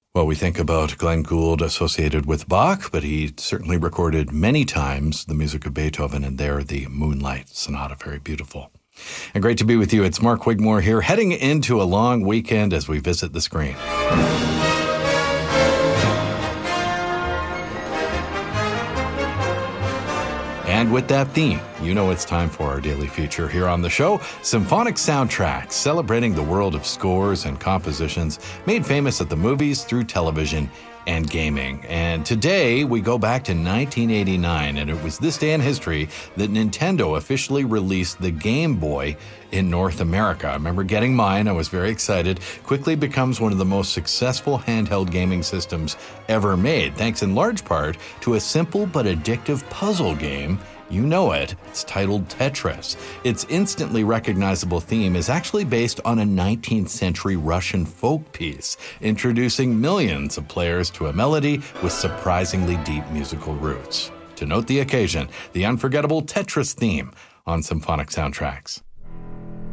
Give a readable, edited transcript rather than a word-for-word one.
Well, we think about Glenn Gould associated with Bach, but he certainly recorded many times the music of Beethoven, and there the Moonlight Sonata, very beautiful. And great to be with you. It's Mark Wigmore here, heading into a long weekend as we visit the screen. And with that theme, you know it's time for our daily feature here on the show, Symphonic Soundtracks, celebrating the world of scores and compositions made famous at the movies, through television, and gaming. And today we go back to 1989, and it was this day in history that Nintendo officially released the Game Boy in North America. I remember getting mine. I was very excited. Quickly becomes one of the most successful handheld gaming systems ever made, thanks in large part to a simple but addictive puzzle game. You know it. It's titled Tetris. Its instantly recognizable theme is actually based on a 19th century Russian folk piece, introducing millions of players to a melody with surprisingly deep musical roots. To note the occasion, the unforgettable Tetris theme on Symphonic Soundtracks.